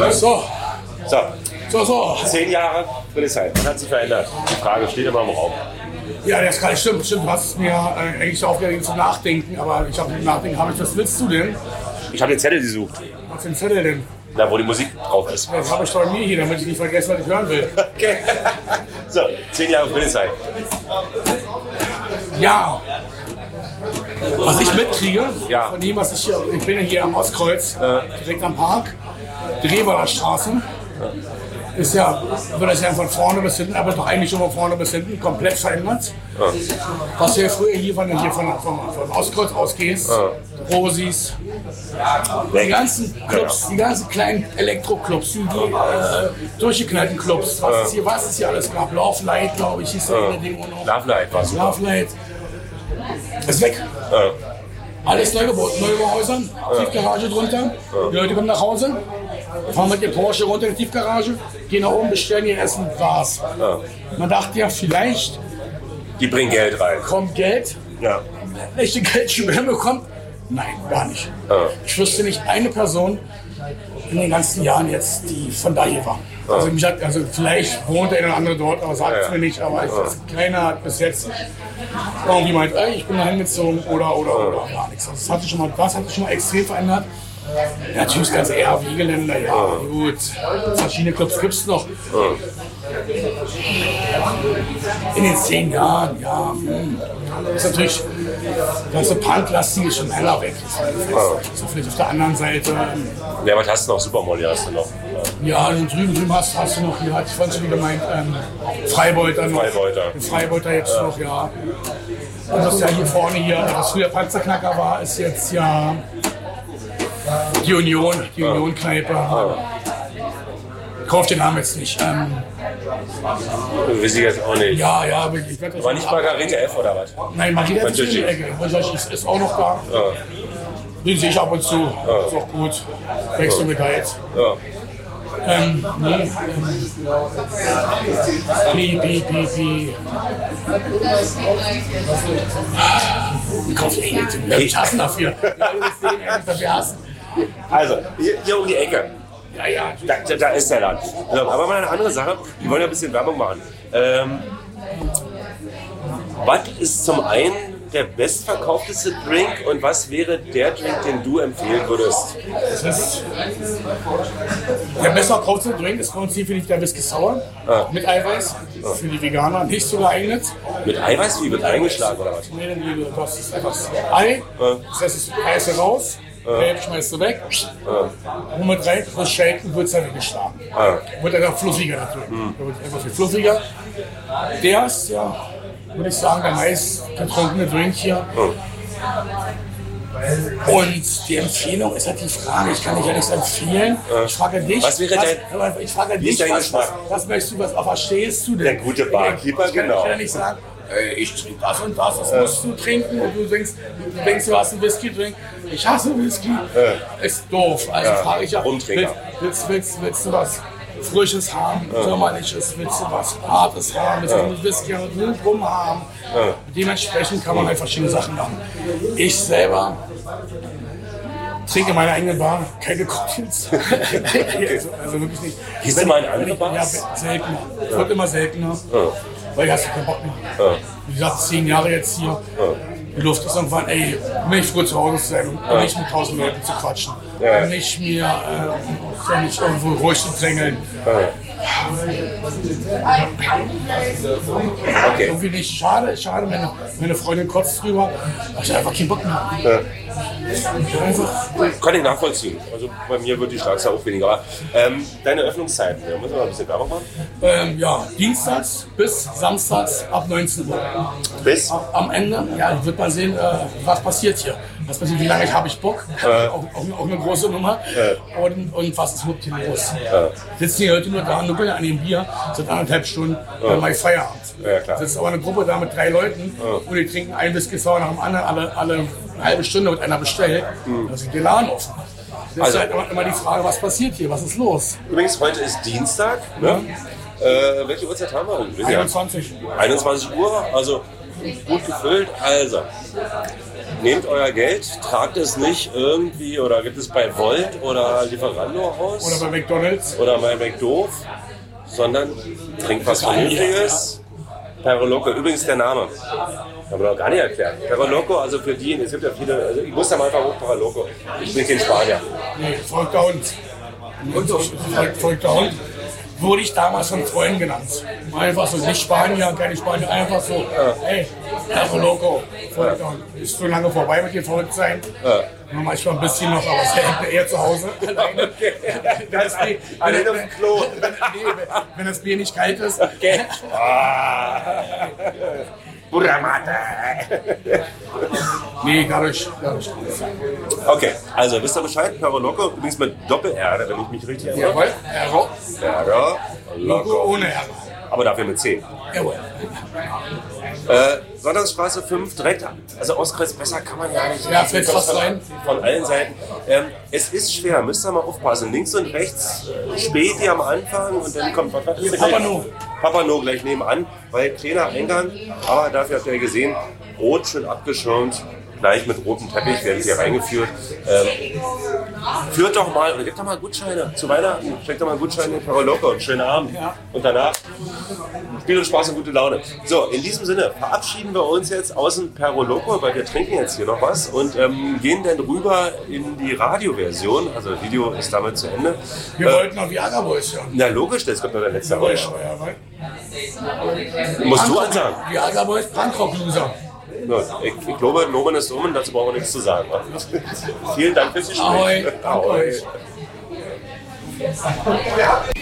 So. So. 10 Jahre Friedrichshain. Was hat sich verändert? Die Frage steht immer im Raum. Ja, das kann stimmt. Du hast mir eigentlich aufgeregt zum Nachdenken, aber ich habe Nachdenken, was willst du denn? Ich habe den Zettel gesucht. Was für ein Zettel denn? Da, wo die Musik drauf ist. Das habe ich bei mir hier, damit ich nicht vergesse, was ich hören will. Okay. So, 10 Jahre Friedrichshain. Ja. Was ich mitkriege, Ja. von dem, was ich bin ja hier am Ostkreuz, direkt am Park, die Rebaler Straße. Ist ja, wird das ja von vorne bis hinten, aber doch eigentlich schon von vorne bis hinten komplett verändert. Was ja früher hier vom Ostkreuz ausgehst, Rosis, die ganzen Clubs, die ganzen kleinen Elektroclubs, die durchgeknallten Clubs, was es hier alles gab. Love Light, glaube ich, hieß das Ding auch noch. Love Light war super. Love Light. Ist weg. Alles neu gebaut, Neubauhäusern, Tiefgarage drunter. Die Leute kommen nach Hause, fahren mit dem Porsche runter in die Tiefgarage, gehen nach oben, bestellen ihr Essen, war's. Man dachte ja, vielleicht Die bringen Geld rein. kommt Geld, Ja. echte Geldschwemme bekommt. Nein, gar nicht. Ich wüsste nicht eine Person in den ganzen Jahren jetzt, die von da hier war. Also, vielleicht wohnt der eine oder andere dort, aber sagt es mir nicht. Aber keiner hat bis jetzt irgendwie meint, ey, ich bin da hingezogen oder gar nichts. Also, das hat sich schon mal extrem verändert. Ja, natürlich ganz eher Wiegeländer, ja gut. Verschiedene Clubs gibt es noch. In den 10 Jahren, ja. Das ist natürlich, das ganze Punklastige ist schon heller weg. Das ist vielleicht auf der anderen Seite. Ja, was hast du noch? Supermolly hast du noch. Ja, drüben hast du noch, hier hatte ich vorhin schon gemeint, Freibeuter noch. Freibeuter jetzt noch, ja. Und was ja hier vorne hier, was früher Panzerknacker war, ist jetzt ja die Union-Kneipe. Kauf den Namen jetzt nicht. Weiß ich jetzt auch nicht. Ja, aber ich werde das. War nicht Margarete F oder was? Nein, Margarete F ist in der Ecke. Ist auch noch da. Den sehe ich ab und zu. Ist auch gut. Wechsel mit Geiz. Kauf ich hassen dafür. Also, hier um die Ecke. Ja. Da ist der Laden. Aber mal eine andere Sache. Wir wollen ja ein bisschen Werbung machen. Was ist zum einen der bestverkaufteste Drink und was wäre der Drink, den du empfehlen würdest? Der bestverkaufte Drink ist bei uns definitiv der Whisky Sour mit Eiweiß. Für die Veganer nicht so geeignet. Mit Eiweiß? Wie wird eingeschlagen oder was? Nee, das ist einfach Ei. Das heißt, das Ei ist raus. Gelb schmeißt du weg, und mit rein, das Shaken wird es dann weggeschlagen. Wird dann fluffiger natürlich. Der wird einfach viel fluffiger. Der ist ja, würde ich sagen, der meist getrunkene Drink hier. Und die Empfehlung ist halt die Frage, ich kann dich ja nichts empfehlen. Ich frage dich, was wäre was möchtest du, was stehst du denn? Der gute Barkeeper, genau. Ich kann ja nicht sagen, ich trinke das und das musst du trinken und du denkst, du hast einen Whisky trinken. Ich hasse Whisky. Ist doof. Also frage ich ja, willst du was Frisches haben, Sommerliches, willst du was Hartes haben, willst du einen Whisky und Rum haben. Dementsprechend kann man halt verschiedene Sachen machen. Ich selber trinke in meiner eigenen Bar keine Cocktails. Also wirklich nicht. Gehst du mal in andere Bars? Ja, seltener. Es wird immer seltener. Weil ich hast keinen Bock mehr. Wie gesagt, 10 Jahre jetzt hier. Die Luft ist irgendwann, nicht früh zu Hause zu sein und nicht mit 1000 Leuten zu quatschen. Und nicht mir nicht irgendwo ruhig zu drängeln. Okay. Irgendwie nicht. Schade, meine Freundin kotzt drüber. Ich habe einfach keinen Bock mehr. Kann ich nachvollziehen. Also bei mir wird die Schlagzahl auch weniger. Aber deine Öffnungszeiten, da müssen wir mal ein bisschen Werbung machen. Dienstags bis samstags ab 19 Uhr. Bis? Am Ende, wird man sehen, was passiert hier. Was passiert, wie lange habe ich Bock? Auch eine große Nummer. Und was ist überhaupt hier los? Sitzen die Leute nur da, nuckeln an dem Bier, sind 1,5 Stunden, dann mache ich Feierabend. Ja, klar. Sitzt aber eine Gruppe da mit 3 Leuten und die trinken einen Whisky Sour nach dem anderen, alle eine halbe Stunde wird einer bestellt. Da ist der Laden offen. Das ist halt immer die Frage, was passiert hier, was ist los? Übrigens, heute ist Dienstag. Ne? Welche Uhrzeit haben wir denn? 21. 21 Uhr, also gut gefüllt. Also, nehmt euer Geld, tragt es nicht irgendwie oder gibt es bei Volt oder Lieferando aus. Oder bei McDonalds. Oder bei McDoof, sondern trinkt was Vernünftiges. Perro Loco, übrigens der Name. Haben wir noch gar nicht erklärt. Perro Loco, also für die, es gibt ja viele, also ich muss da mal einfach hoch Perro Loco. Ich bin kein Spanier. Nee, verrückter Hund. Verrückter Hund. Wurde ich damals von Freunden genannt. Einfach so, nicht Spanier, keine Spanier, einfach so, hey, Perro Loco, verrückter Hund. Ist so lange vorbei mit dem Verrücktsein. Nur manchmal ein bisschen noch, aber es hängt eher zu Hause alleine. Alleine auf dem Klo. Wenn das Bier nicht kalt ist. Okay. Burramata. Nee, gar nicht. Okay, also wisst ihr Bescheid? Perro Loco, übrigens mit Doppel-R, wenn ich mich richtig erinnere. Jawohl, Perro Loco ohne R. Aber dafür mit C. Jawohl. Sonntagsstraße 5, direkt, also Ostkreuz, besser kann man ja nicht. Ja, fällt fast rein. Von allen Seiten. Es ist schwer, müsst ihr mal aufpassen. Links und rechts Späti am Anfang und dann kommt Papa No gleich nebenan, weil kleiner Eingang, aber dafür habt ihr gesehen, rot schön abgeschirmt. Gleich mit rotem Teppich werden sie hier reingeführt. Führt doch mal, oder gebt doch mal Gutscheine zu Weihnachten. Steckt doch mal Gutscheine in Perro Loco und schönen Abend. Ja. Und danach Spiel und Spaß und gute Laune. So, in diesem Sinne verabschieden wir uns jetzt aus dem Perro Loco, weil wir trinken jetzt hier noch was und gehen dann rüber in die Radioversion. Also das Video ist damit zu Ende. Wir wollten noch Viagra Boys hören. Na logisch, das kommt noch der letzte Rausch. Musst du ansagen. Viagra Boys, Punkrock-Loser. Ich glaube, Nomen ist um und dazu brauchen wir nichts zu sagen. Vielen Dank fürs Gespräch. Ahoi, danke euch.